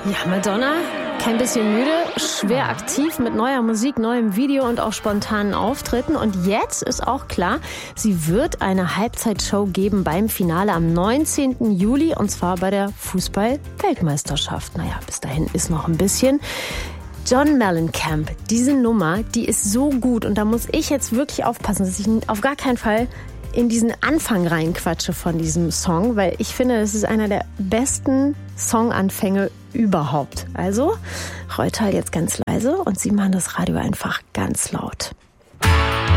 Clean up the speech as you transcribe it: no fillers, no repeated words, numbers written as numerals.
Ja, Madonna, kein bisschen müde, schwer aktiv mit neuer Musik, neuem Video und auch spontanen Auftritten. Und jetzt ist auch klar, sie wird eine Halbzeitshow geben beim Finale am 19. Juli und zwar bei der Fußball-Weltmeisterschaft. Naja, bis dahin ist noch ein bisschen. John Mellencamp, diese Nummer, die ist so gut und da muss ich jetzt wirklich aufpassen, dass ich auf gar keinen Fall in diesen Anfang reinquatsche von diesem Song, weil ich finde, es ist einer der besten Songanfänge überhaupt. Also, Reutal jetzt ganz leise und Sie machen das Radio einfach ganz laut.